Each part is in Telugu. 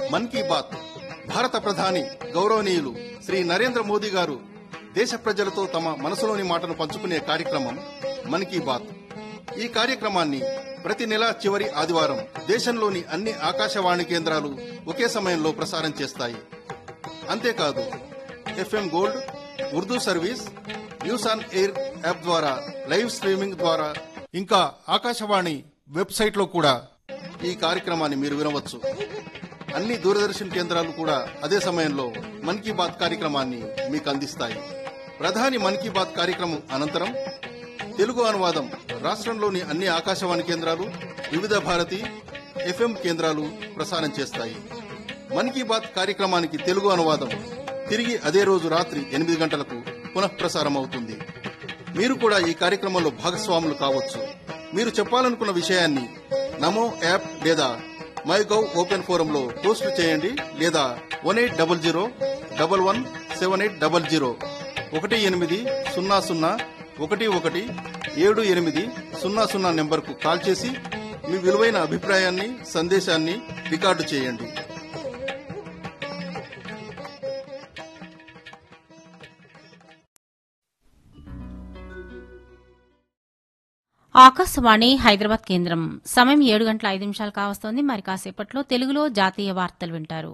మన్ కీ బాత్ భారత ప్రధాని గౌరవనీయులు శ్రీ నరేంద్ర మోదీ గారు దేశ ప్రజలతో తమ మనసులోని మాటను పంచుకునే కార్యక్రమం మన్ కీ బాత్. ఈ కార్యక్రమాన్ని ప్రతి నెల చివరి ఆదివారం దేశంలోని అన్ని ఆకాశవాణి కేంద్రాలు ఒకే సమయంలో ప్రసారం చేస్తాయి. అంతేకాదు, FM gold, Urdu service, news on air app ద్వారా లైవ్ స్ట్రీమింగ్ ద్వారా, ఇంకా ఆకాశవాణి వెబ్సైట్లో కూడా ఈ కార్యక్రమాన్ని మీరు వినవచ్చు. అన్ని దూరదర్శన్ కేంద్రాలు కూడా అదే సమయంలో మన్ కీ బాత్ కార్యక్రమాన్ని మీకు అందిస్తాయి. ప్రధాని మన్ కీ బాత్ కార్యక్రమం అనంతరం తెలుగు అనువాదం రాష్ట్రంలోని అన్ని ఆకాశవాణి కేంద్రాలు, వివిధ భారతి ఎఫ్ఎం కేంద్రాలు ప్రసారం చేస్తాయి. మన్ కీ బాత్ కార్యక్రమానికి తెలుగు అనువాదం తిరిగి అదే రోజు రాత్రి 8 గంటలకు పునఃప్రసారం అవుతుంది. మీరు కూడా ఈ కార్యక్రమంలో భాగస్వాములు కావచ్చు. మీరు చెప్పాలనుకున్న విషయాన్ని నమో యాప్ లేదా మైగవ్ ఓపెన్ ఫోరంలో పోస్టు చేయండి, లేదా 1800117800 1800117800 నెంబర్కు కాల్ చేసి మీ విలువైన అభిప్రాయాన్ని, సందేశాన్ని రికార్డు చేయండి. ఆకాశవాణి హైదరాబాద్ కేంద్రం. సమయం 7:05 కావస్తోంది. మరి కాసేపట్లో తెలుగులో జాతీయ వార్తలు వింటారు.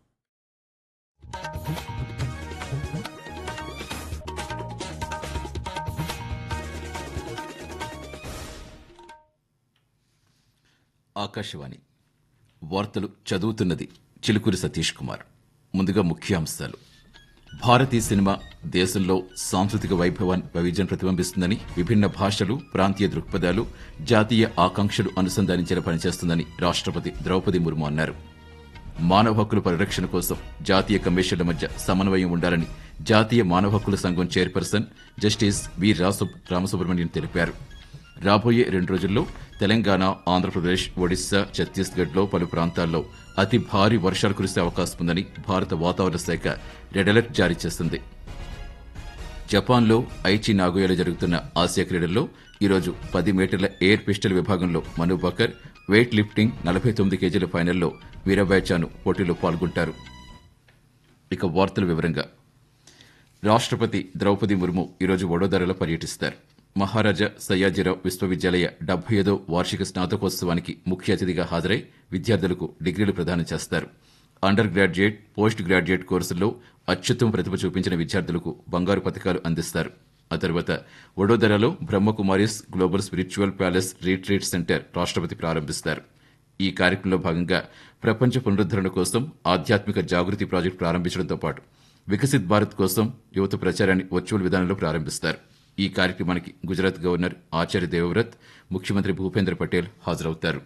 ఆకాశవాణి వార్తలు చదువుతున్నది చిలుకూరి సతీష్ కుమార్. ముందుగా ముఖ్యాంశాలు. భారతీయ సినిమా దేశంలో సాంస్కృతిక వైవిధ్యం ప్రతిబింబిస్తుందని, విభిన్న భాషలు, ప్రాంతీయ దృక్పథాలు, జాతీయ ఆకాంక్షలు అనుసంధానించేలా పనిచేస్తుందని రాష్ట్రపతి ద్రౌపది ముర్ము అన్నారు. మానవ హక్కుల పరిరక్షణ కోసం జాతీయ కమిషన్ల మధ్య సమన్వయం ఉండాలని జాతీయ మానవ హక్కుల సంఘం చైర్పర్సన్ జస్టిస్ వి రామసుబ్రహ్మణ్యన్ తెలిపారు. రాబోయే 2 రోజుల్లో తెలంగాణ, ఆంధ్రప్రదేశ్, ఒడిశా, ఛత్తీస్గఢ్లో పలు ప్రాంతాల్లో అతి భారీ వర్షాలు కురిసే అవకాశం ఉందని భారత వాతావరణ శాఖ రెడ్ అలర్ట్ జారీ చేసింది. జపాన్లో ఐచి నాగోయాలో జరుగుతున్న ఆసియా క్రీడల్లో ఈరోజు 10 మీటర్ల ఎయిర్ పిస్టల్ విభాగంలో మను బకర్, వెయిట్ లిఫ్టింగ్ 49 కేజీల ఫైనల్లో వీరబాయ్ చాను పోటీలో పాల్గొంటారు. ఇక వార్తల వివరంగా. రాష్ట్రపతి ద్రౌపది ముర్ము ఈరోజు వడోదరలో పర్యటిస్తారు. మహారాజా సయ్యాజీరావు విశ్వవిద్యాలయ 75వ వార్షిక స్నాతకోత్సవానికి ముఖ్య అతిథిగా హాజరై విద్యార్థులకు డిగ్రీలు ప్రదానం చేస్తారు. అండర్ గ్రాడ్యుయేట్, పోస్ట్ గ్రాడ్యుయేట్ కోర్సుల్లో అత్యుత్తమ ప్రతిభ చూపించిన విద్యార్థులకు బంగారు పతకాలు అందిస్తారు. ఆ తర్వాత వడోదరలో Brahma Kumaris global spiritual palace retreat centre రాష్ట్రపతి ప్రారంభిస్తారు. ఈ కార్యక్రమంలో భాగంగా ప్రపంచ పునరుద్దరణ కోసం ఆధ్యాత్మిక జాగృతి ప్రాజెక్టు ప్రారంభించడంతో పాటు వికసిత్ భారత్ కోసం యువత ప్రచారాన్ని వర్చువల్ విధానంలో ప్రారంభిస్తారు. ఈ కార్యక్రమానికి గుజరాత్ గవర్నర్ ఆచార్య దేవవ్రత్, ముఖ్యమంత్రి భూపేంద్ర పటేల్ హాజరవుతారు.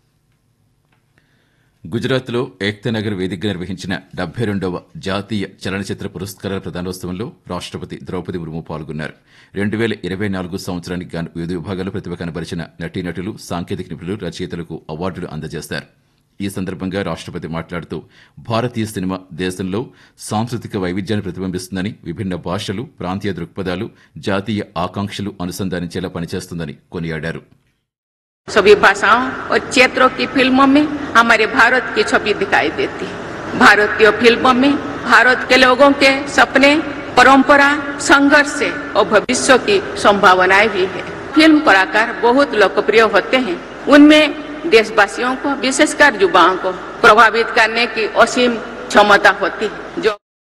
గుజరాత్లో ఏక్తా నగర్ వేదికగా నిర్వహించిన 72వ జాతీయ చలనచిత్ర పురస్కారాల ప్రదానోత్సవంలో రాష్ట్రపతి ద్రౌపది ముర్ము పాల్గొన్నారు. 2024 సంవత్సరానికి గాను వివిధ విభాగాల్లో ప్రతిభ కనబరిచిన నటీనటులు, సాంకేతిక నిపుణులు, రచయితలకు అవార్డులు అందజేస్తారు. ఈ సందర్భంగా రాష్ట్రపతి మాట్లాడుతూ భారతీయ సినిమా దేశంలో సాంస్కృతిక వైవిధ్యాన్ని ప్రతిబింబిస్తుందని, విభిన్న భాషలు, ప్రాంతీయ దృక్పథాలు, జాతీయ ఆకాంక్షలు అనుసంధానించేలా పనిచేస్తుందని కొనియాడారు. सभी भाषाओं और क्षेत्रों की फिल्मों में हमारे भारत की छवि दिखाई देती है. भारतीय फिल्मों में भारत के लोगों के सपने, परंपरा, संघर्ष और भविष्य की संभावनाएं भी है. फिल्म कलाकार बहुत लोकप्रिय होते हैं. उनमें देशवासियों को, विशेषकर युवाओं को प्रभावित करने की असीम क्षमता होती है. जो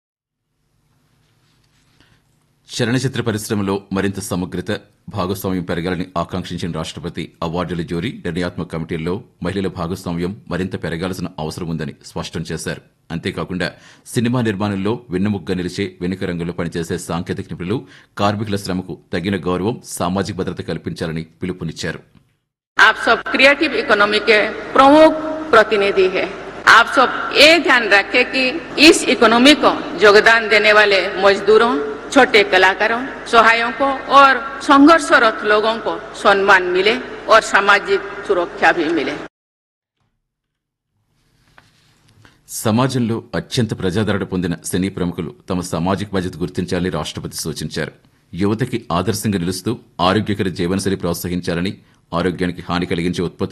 చలనచిత్ర పరిశ్రమలో మరింత సమగ్రత, భాగస్వామ్యం పెరగాలని ఆకాంక్షించిన రాష్ట్రపతి అవార్డుల జ్యూరీ నిర్ణయాత్మక కమిటీల్లో మహిళల భాగస్వామ్యం మరింత పెరగాల్సిన అవసరం ఉందని స్పష్టం చేశారు. అంతేకాకుండా సినిమా నిర్మాణంలో వెన్నెముకగా నిలిచే వెనుక రంగంలో పనిచేసే సాంకేతిక నిపుణులు, కార్మికుల శ్రమకు తగిన గౌరవం, సామాజిక భద్రత కల్పించాలని పిలుపునిచ్చారు. आप सब क्रिएटिव इकोनॉमी के प्रमुख प्रतिनिधि है. आप सब ये ध्यान रखें कि इस इकोनॉमी को योगदान देने वाले मजदूरों, छोटे कलाकारों, सहायकों और संघर्षरत लोगों को सम्मान मिले और सामाजिक सुरक्षा भी मिले. సమాజంలో అత్యంత ప్రజాదరణ పొందిన సినీ ప్రముఖులు తమ సామాజిక బాధ్యత గుర్తించాలని రాష్ట్రపతి సూచించారు. యువతకి ఆదర్శంగా నిలుస్తూ ఆరోగ్యకర జీవనశైలి ప్రోత్సహించాలని, ఆరోగ్యానికి హాని కలిగించే ఉత్పత్తులు